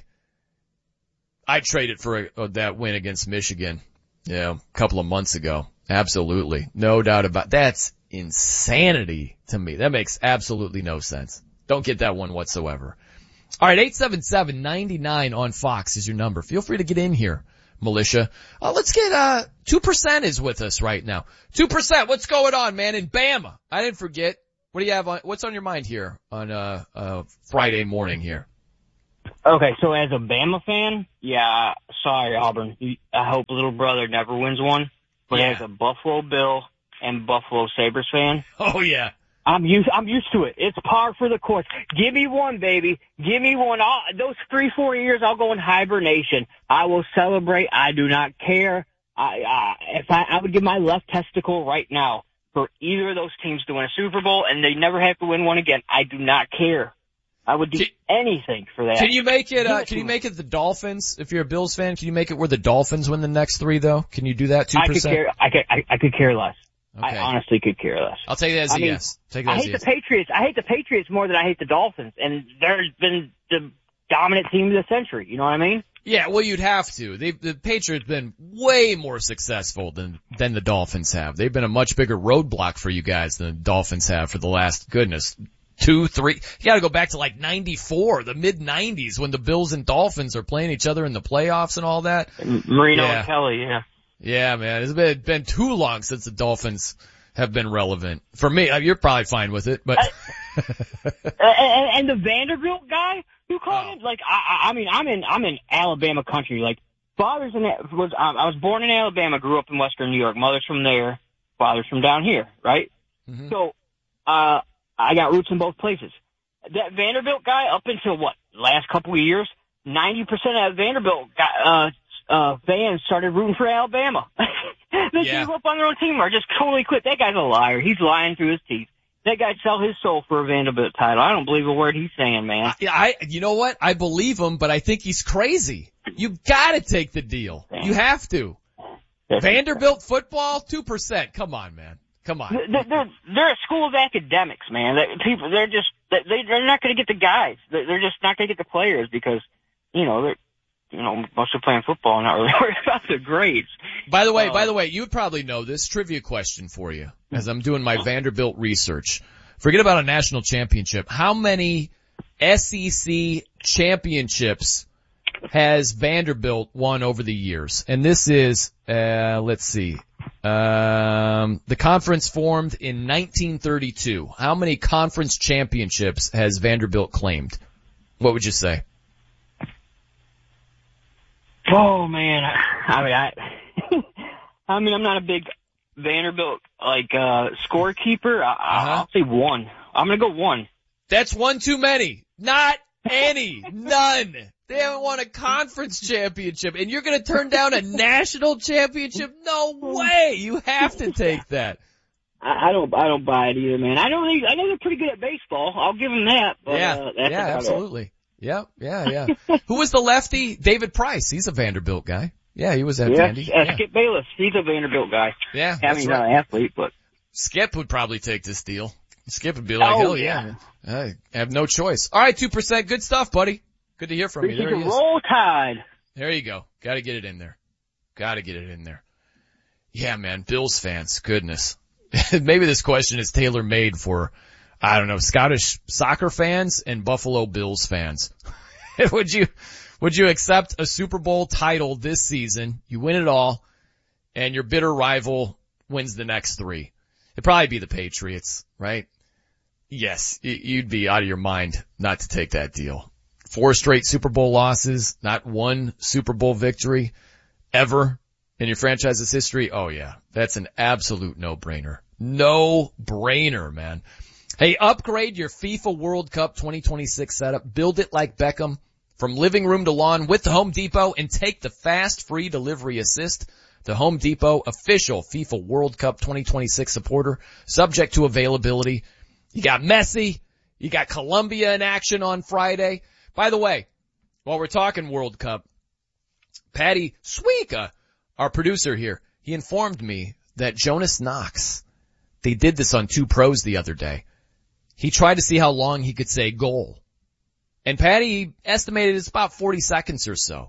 I traded for that win against Michigan, a couple of months ago. Absolutely. No doubt about it. That's insanity to me. That makes absolutely no sense. Don't get that one whatsoever. All right, 877-99 on Fox is your number. Feel free to get in here, militia. Let's get 2% is with us right now. 2%, what's going on, man, in Bama? I didn't forget. What do you have what's on your mind here on Friday morning here? Okay, so as a Bama fan, yeah, sorry, Auburn. I hope little brother never wins one. But as a Buffalo Bill and Buffalo Sabres fan, oh yeah, I'm used to it. It's par for the course. Give me one, baby. Give me one. Those 3-4 years, I'll go in hibernation. I will celebrate. I do not care. I would give my left testicle right now for either of those teams to win a Super Bowl, and they never have to win one again. I do not care. I would do anything for that. Can you make it? Can you make it the Dolphins? If you're a Bills fan, can you make it where the Dolphins win the next 3 though? Can you do that 2%? I could care less. Okay. I honestly could care less. I'll take that as a yes. I hate the Patriots. I hate the Patriots more than I hate the Dolphins, and they've been the dominant team of the century. You know what I mean? Yeah, well, you'd have to. The Patriots been way more successful than the Dolphins have. They've been a much bigger roadblock for you guys than the Dolphins have for the last, 2, 3. You gotta go back to like 94, the mid-90s, when the Bills and Dolphins are playing each other in the playoffs and all that. Marino and Kelly, yeah. Yeah, man, it's been too long since the Dolphins have been relevant. For me, you're probably fine with it, but. And the Vanderbilt guy who called him, like, I'm in Alabama country. Like, I was born in Alabama, grew up in Western New York. Mother's from there, father's from down here, right? Mm-hmm. So, I got roots in both places. That Vanderbilt guy, up until last couple of years, 90% of Vanderbilt fans started rooting for Alabama. They gave up on their own team or just totally quit. That guy's a liar. He's lying through his teeth. That guy'd sell his soul for a Vanderbilt title. I don't believe a word he's saying, man. You know what? I believe him, but I think he's crazy. You gotta take the deal. Damn. You have to. Vanderbilt football, 2%. Come on, man. Come on. They're a school of academics, man. They're not going to get the guys. They're just not going to get the players because, they're, mostly playing football and not really worried about the grades. By the way, you would probably know this. Trivia question for you as I'm doing my Vanderbilt research. Forget about a national championship. How many SEC championships has Vanderbilt won over the years? And this is, let's see. The conference formed in 1932. How many conference championships has Vanderbilt claimed? What would you say? Oh man, I'm not a big Vanderbilt scorekeeper. I'll say 1. I'm gonna go 1. That's 1 too many. Not any. None. They haven't won a conference championship, and you're going to turn down a national championship? No way! You have to take that. I don't buy it either, man. I know they're pretty good at baseball. I'll give them that. But, yeah, absolutely. Yeah. Who was the lefty? David Price. He's a Vanderbilt guy. Yeah, he was at Vandy. Skip Bayless. He's a Vanderbilt guy. Yeah, he's not an athlete, but Skip would probably take this deal. Skip would be like, hell yeah. I have no choice. All right, 2%. Good stuff, buddy. Good to hear from you. There he is. Roll Tide. There you go. Got to get it in there. Yeah, man. Bills fans. Goodness. Maybe this question is tailor-made for, I don't know, Scottish soccer fans and Buffalo Bills fans. Would you accept a Super Bowl title this season? You win it all, and your bitter rival wins the next 3. It'd probably be the Patriots, right? Yes, you'd be out of your mind not to take that deal. 4 straight Super Bowl losses, not 1 Super Bowl victory ever in your franchise's history. Oh yeah, that's an absolute no-brainer. No-brainer, man. Hey, upgrade your FIFA World Cup 2026 setup. Build it like Beckham from living room to lawn with the Home Depot and take the fast free delivery assist. The Home Depot official FIFA World Cup 2026 supporter, subject to availability. You got Messi. You got Colombia in action on Friday. By the way, while we're talking World Cup, Patty Suika, our producer here, he informed me that Jonas Knox, they did this on 2 Pros the other day. He tried to see how long he could say goal. And Patty estimated it's about 40 seconds or so.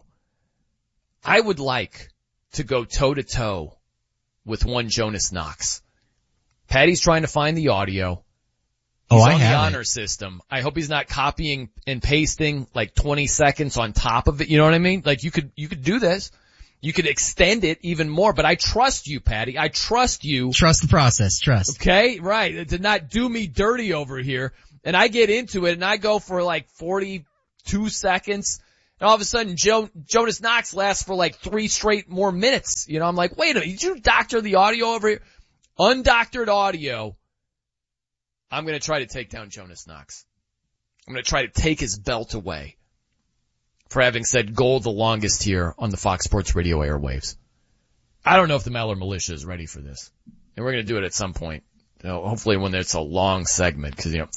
I would like to go toe to toe with one Jonas Knox. Patty's trying to find the audio. He's on the honor system. I hope he's not copying and pasting like 20 seconds on top of it. You know what I mean? Like you could do this. You could extend it even more, but I trust you, Patty. I trust you. Trust the process. Trust. Okay? Right. To not do me dirty over here. And I get into it and I go for like 42 seconds And all of a sudden, Jonas Knox lasts for like 3 straight more minutes. You know, I'm like, wait a minute, did you doctor the audio over here? Undoctored audio. I'm going to try to take down Jonas Knox. I'm going to try to take his belt away for having said goal the longest here on the Fox Sports Radio airwaves. I don't know if the Maller Militia is ready for this. And we're going to do it at some point. You know, hopefully when it's a long segment, because, you know,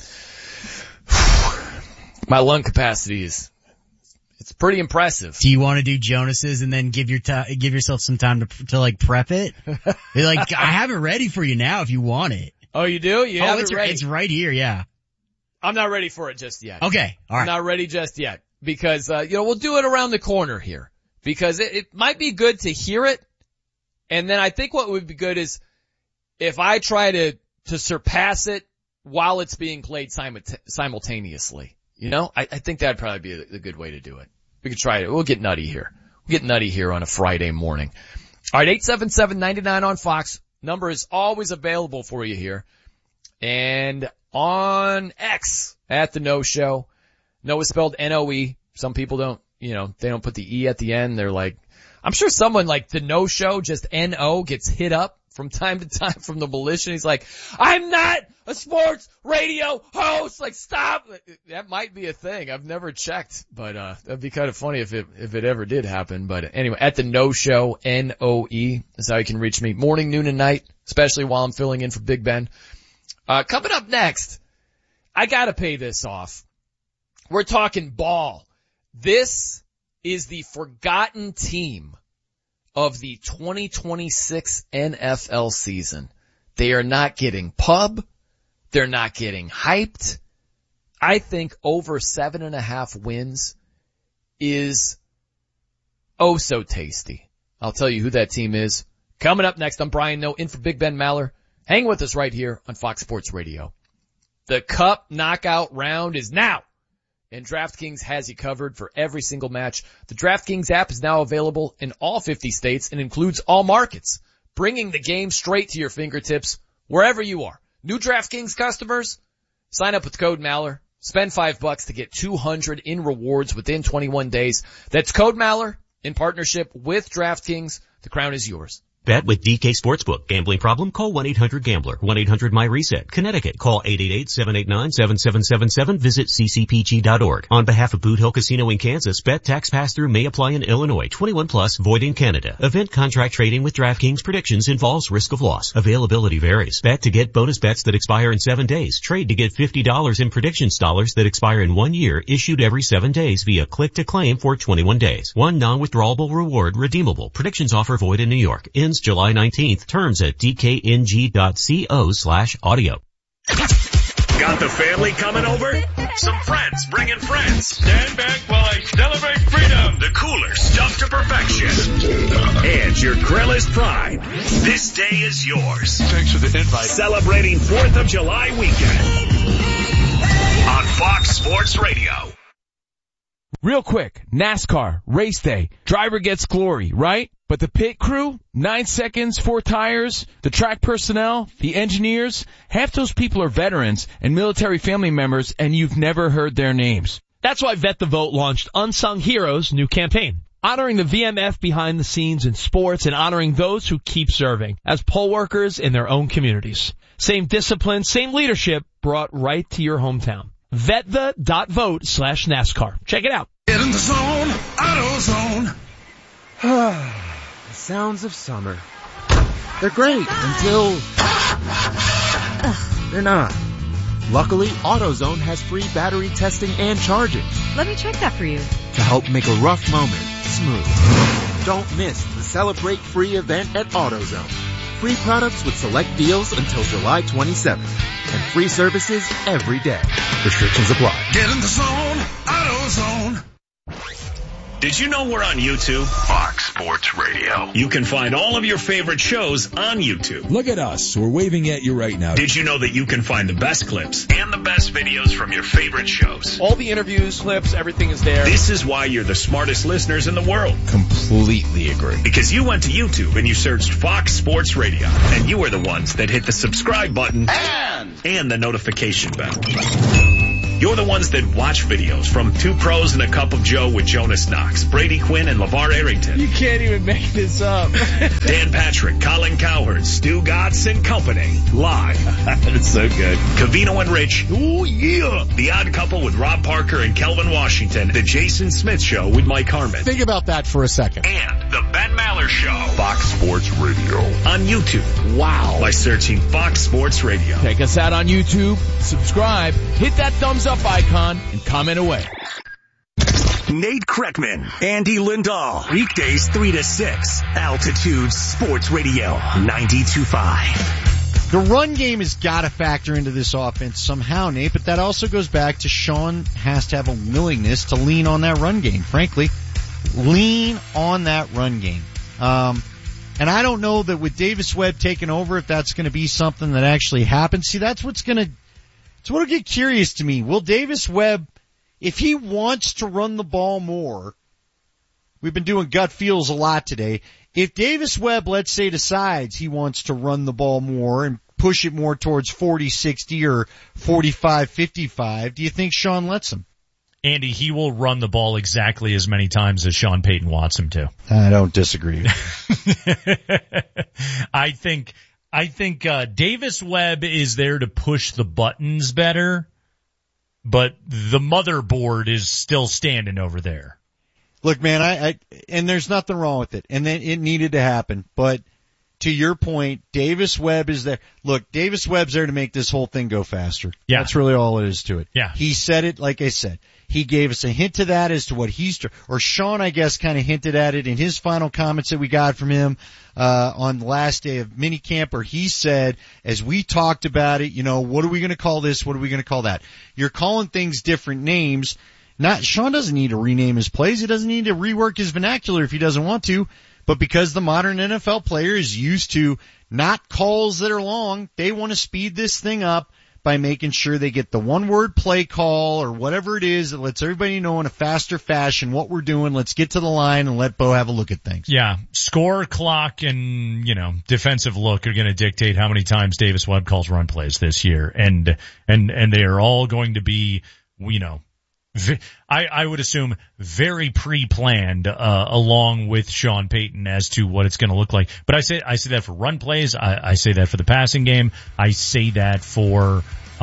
my lung capacity it's pretty impressive. Do you want to do Jonas's and then give yourself some time to like prep it? You're like, I have it ready for you now if you want it. Oh, you do? You have it ready? It's right here, yeah. I'm not ready for it just yet. Okay, alright. I'm not ready just yet. Because, you know, we'll do it around the corner here. Because it might be good to hear it. And then I think what would be good is if I try to surpass it while it's being played simultaneously. You know, I think that'd probably be a good way to do it. We could try it. We'll get nutty here. We'll get nutty here on a Friday morning. All right, 877-99 on Fox. Number is always available for you here. And on X at the No Show. No is spelled N-O-E. Some people don't, you know, they don't put the E at the end. They're like, I'm sure someone like the No Show, just N-O, gets hit up from time to time from the militia. He's like, I'm not a sports radio host. Like, stop. That might be a thing. I've never checked, but that'd be kind of funny if it ever did happen. But anyway, at the No Show, N-O-E is how you can reach me morning, noon, and night, especially while I'm filling in for Big Ben. Coming up next, I gotta pay this off. We're talking ball. This is the forgotten team of the 2026 NFL season. They are not getting pub. They're not getting hyped. I think over 7.5 wins is oh so tasty. I'll tell you who that team is. Coming up next, I'm Brian Noe in for Big Ben Maller. Hang with us right here on Fox Sports Radio. The Cup knockout round is now. And DraftKings has you covered for every single match. The DraftKings app is now available in all 50 states and includes all markets, bringing the game straight to your fingertips wherever you are. New DraftKings customers, sign up with code Maller. Spend $5 to get $200 in rewards within 21 days. That's code Maller in partnership with DraftKings. The crown is yours. Bet with DK Sportsbook. Gambling problem? Call 1-800-GAMBLER. 1-800-MY-RESET. Connecticut. Call 888-789-7777. Visit ccpg.org. On behalf of Boot Hill Casino in Kansas, bet tax pass-through may apply in Illinois. 21 plus, void in Canada. Event contract trading with DraftKings predictions involves risk of loss. Availability varies. Bet to get bonus bets that expire in 7 days. Trade to get $50 in predictions dollars that expire in 1 year, issued every 7 days via click to claim for 21 days. One non-withdrawable reward redeemable. Predictions offer void in New York. Ends July 19th. Terms at dkng.co/audio. Got the family coming over? Some friends bringing friends. Stand back while I celebrate freedom. The cooler stuff to perfection. And your grillist pride. This day is yours. Thanks for the invite. Celebrating 4th of July weekend on Fox Sports Radio. Real quick, NASCAR, race day, driver gets glory, right? But the pit crew, 9 seconds, 4 tires, the track personnel, the engineers, half those people are veterans and military family members, and you've never heard their names. That's why Vet the Vote launched Unsung Heroes' new campaign, honoring the VMF behind the scenes in sports and honoring those who keep serving as poll workers in their own communities. Same discipline, same leadership brought right to your hometown. VetThe.vote/NASCAR. Check it out. Get in the zone, AutoZone. The sounds of summer. They're great until they're not. Luckily, AutoZone has free battery testing and charging Let me check that for you. to help make a rough moment smooth. Don't miss the Celebrate Free event at AutoZone. Free products with select deals until July 27th. And free services every day. Restrictions apply. Get in the zone, AutoZone. Did you know we're on YouTube? Fox Sports Radio. You can find all of your favorite shows on YouTube. Look at us. We're waving at you right now. Did you know that you can find the best clips and the best videos from your favorite shows? All the interviews, clips, everything is there. This is why you're the smartest listeners in the world. Completely agree. Because you went to YouTube and you searched Fox Sports Radio. And you were the ones that hit the subscribe button and the notification bell. You're You're the ones that watch videos from Two Pros and a Cup of Joe with Jonas Knox, Brady Quinn, and LeVar Arrington. You can't even make this up. Dan Patrick, Colin Cowherd, Stu Gatz and company. Live. That's so good. Covino and Rich. Ooh, yeah. The Odd Couple with Rob Parker and Kelvin Washington. The Jason Smith Show with Mike Harmon. Think about that for a second. And the Ben Maller Show. Fox Sports Radio. On YouTube. Wow. By searching Fox Sports Radio. Check us out on YouTube, subscribe, hit that thumbs up icon, and comment away. Nate Kreckman, Andy Lindahl. Weekdays 3 to 6. Altitude Sports Radio. 92.5. The run game has got to factor into this offense somehow, Nate, but that also goes back to Sean has to have a willingness to lean on that run game, frankly. Lean on that run game. And I don't know that with Davis Webb taking over, if that's going to be something that actually happens. See, that's what'll get curious to me. Will Davis Webb, if he wants to run the ball more, we've been doing gut feels a lot today. If Davis Webb, let's say, decides he wants to run the ball more and push it more towards 40-60 or 45-55, do you think Sean lets him? Andy, he will run the ball exactly as many times as Sean Payton wants him to. I don't disagree. I think Davis Webb is there to push the buttons better, but the motherboard is still standing over there. Look, man, and there's nothing wrong with it, and then it needed to happen, but to your point, Davis Webb is there. Look, Davis Webb's there to make this whole thing go faster. Yeah. That's really all it is to it. Yeah. He said it, like I said. He gave us a hint to that as to what or Sean, I guess, kind of hinted at it in his final comments that we got from him, on the last day of minicamp, where he said, as we talked about it, what are we going to call this? What are we going to call that? You're calling things different names. Sean doesn't need to rename his plays. He doesn't need to rework his vernacular if he doesn't want to. But because the modern NFL player is used to not calls that are long, they want to speed this thing up by making sure they get the one-word play call or whatever it is that lets everybody know in a faster fashion what we're doing. Let's get to the line and let Bo have a look at things. Yeah, score, clock, and, defensive look are going to dictate how many times Davis Webb calls run plays this year. And they are all going to be, I would assume very pre-planned, along with Sean Payton as to what it's going to look like. But I say that for run plays. I say that for the passing game. I say that for,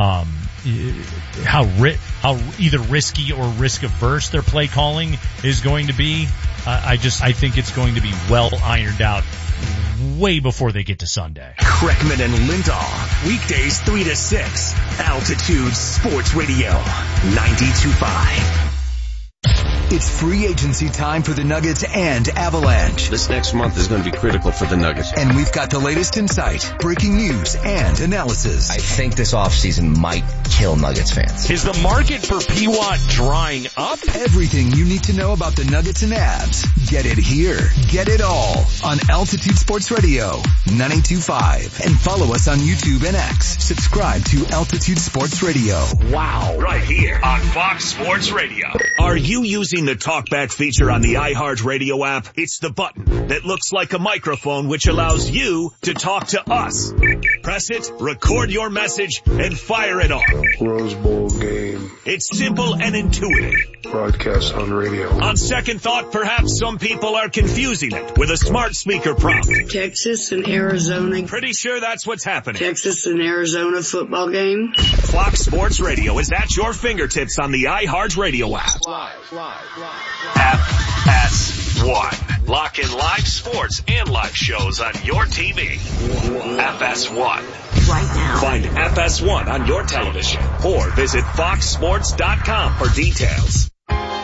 how either risky or risk averse their play calling is going to be. I think it's going to be well ironed out way before they get to Sunday. Kreckman and Lindahl. Weekdays 3 to 6. Altitude Sports Radio. 92.5. It's free agency time for the Nuggets and Avalanche. This next month is going to be critical for the Nuggets. And we've got the latest insight, breaking news, and analysis. I think this offseason might kill Nuggets fans. Is the market for P-Watt drying up? Everything you need to know about the Nuggets and Avs. Get it here. Get it all on Altitude Sports Radio 92.5. And follow us on YouTube and X. Subscribe to Altitude Sports Radio. Wow. Right here on Fox Sports Radio. Are you using the TalkBack feature on the iHeartRadio app? It's the button that looks like a microphone which allows you to talk to us. Press it, record your message, and fire it off. Rose Bowl game. It's simple and intuitive. Broadcast on radio. On second thought, perhaps some people are confusing it with a smart speaker prompt. Texas and Arizona. Pretty sure that's what's happening. Texas and Arizona football game. Fox Sports Radio is at your fingertips on the iHeartRadio app. FS1. Lock in live sports and live shows on your TV. FS1. Right now. Find FS1 on your television or visit foxsports.com for details.